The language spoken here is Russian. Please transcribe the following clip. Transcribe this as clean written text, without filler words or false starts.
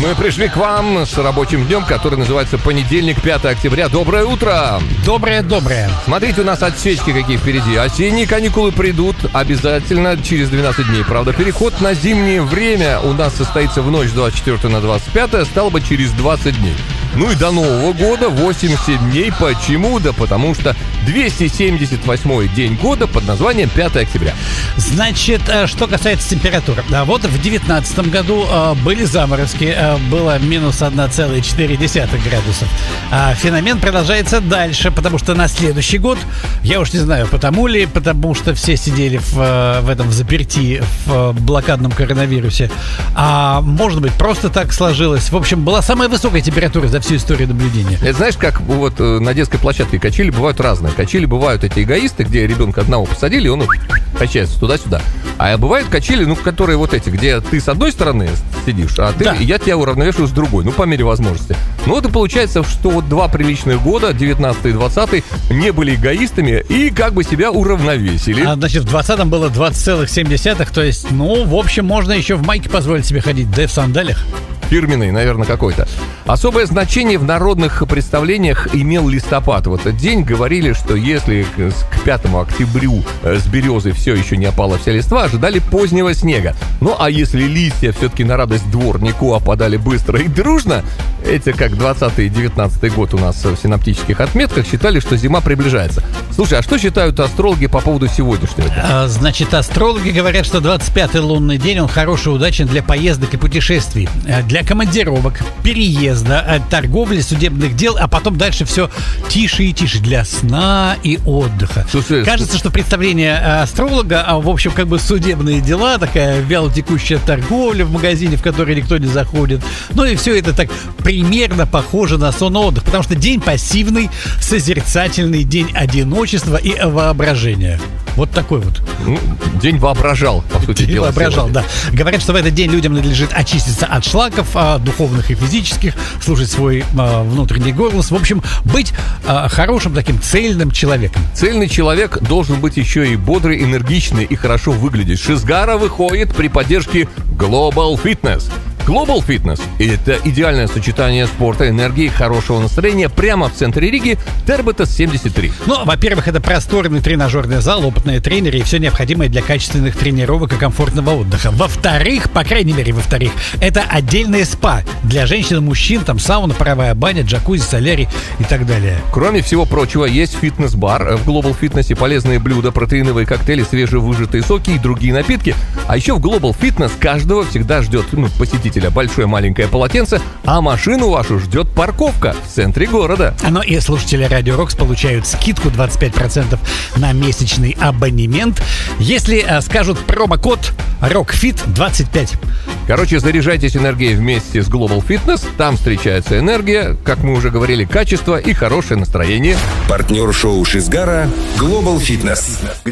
Мы пришли к вам с рабочим днем, который называется понедельник, 5 октября. Доброе утро! Доброе. Смотрите, у нас отсечки какие впереди. Осенние каникулы придут обязательно через 12 дней. Правда, переход на зимнее время у нас состоится в ночь 24 на 25, стало бы через 20 дней. Ну и до Нового года 80 дней. Почему? Да потому что 278-й день года под названием 5 октября. Значит, что касается температуры. Вот в 2019 году были заморозки, было минус 1,4 градусов. Феномен продолжается дальше, потому что на следующий год, я уж не знаю, потому что все сидели в этом заперти, в блокадном коронавирусе, а может быть просто так сложилось. В общем, была самая высокая температура за всю историю наблюдения. Это знаешь, как вот на детской площадке качели бывают разные. Качели бывают эти эгоисты, где ребенка одного посадили, и он качается туда-сюда. А бывают качели, которые вот эти, где ты с одной стороны сидишь, а ты, я тебя уравновешиваю с другой, по мере возможности. Ну вот и получается, что вот два приличных года, 19 и 20, не были эгоистами и как бы себя уравновесили. Значит, в 20-м было 20,7, то есть, в общем, можно еще в майке позволить себе ходить, да и в сандалиях. Фирменный, наверное, какой-то. Особое значение в народных представлениях имел листопад. В этот день говорили, что если к 5 октябрю с березы все еще не опала вся листва, ожидали позднего снега. Ну, а если листья все-таки на радость дворнику опадали быстро и дружно, эти, как 20 и 19 год у нас в синоптических отметках, считали, что зима приближается. Слушай, а что считают астрологи по поводу сегодняшнего дня? Значит, астрологи говорят, что 25-й лунный день, он хороший и удачен для поездок и путешествий, для командировок, переезда, торговли, судебных дел, а потом дальше все тише и тише, для сна и отдыха. Слушай, кажется, что представление астролога, в общем, как бы судебные дела, такая вялотекущая торговля в магазине, в который никто не заходит. Ну и все это так примерно похоже на сон и отдых, потому что день пассивный, созерцательный, день одиночества и воображения. Вот такой вот. День воображал, по сути дела. Воображал, да. Говорят, что в этот день людям надлежит очиститься от шлаков, духовных и физических, слушать свой внутренний голос. В общем, быть хорошим таким цельным человеком. Цельный человек должен быть еще и бодрый, энергичный и хорошо выглядеть. Шизгара выходит при поддержке Global Fitness. Global Fitness – это идеальное сочетание спорта, энергии и хорошего настроения прямо в центре Риги, Тербетес 73. Во-первых, это просторный тренажерный зал, опытные тренеры и все необходимое для качественных тренировок и комфортного отдыха. Во-вторых, по крайней мере, это отдельное спа для женщин и мужчин, там сауна, паровая баня, джакузи, солярий и так далее. Кроме всего прочего, есть фитнес-бар в Global Fitness, полезные блюда, протеиновые коктейли, свежевыжатые соки и другие напитки. А еще в Global Fitness каждого всегда ждет посетитель большое маленькое полотенце, а машину вашу ждет парковка в центре города. И слушатели Радио Рокс получают скидку 25% на месячный абонемент, если скажут промокод ROCKFIT25. Короче, заряжайтесь энергией вместе с Global Fitness. Там встречается энергия, как мы уже говорили, качество и хорошее настроение. Партнер шоу Шизгара Global Fitness.